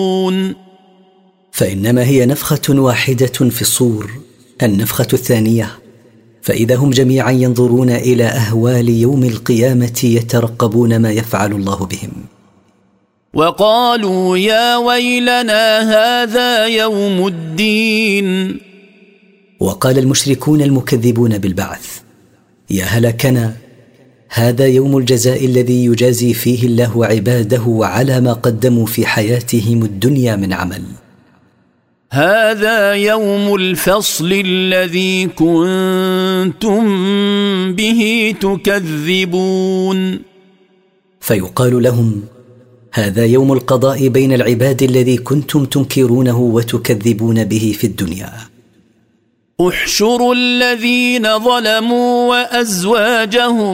فإنما هي نفخة واحدة في الصور، النفخة الثانية، فإذا هم جميعا ينظرون إلى أهوال يوم القيامة يترقبون ما يفعل الله بهم. وقالوا يا ويلنا هذا يوم الدين. وقال المشركون المكذبون بالبعث: يا هلكنا، هذا يوم الجزاء الذي يجازي فيه الله عباده على ما قدموا في حياتهم الدنيا من عمل. هذا يوم الفصل الذي كنتم به تكذبون. فيقال لهم: هذا يوم القضاء بين العباد الذي كنتم تنكرونه وتكذبون به في الدنيا. احشروا الذين ظلموا وأزواجهم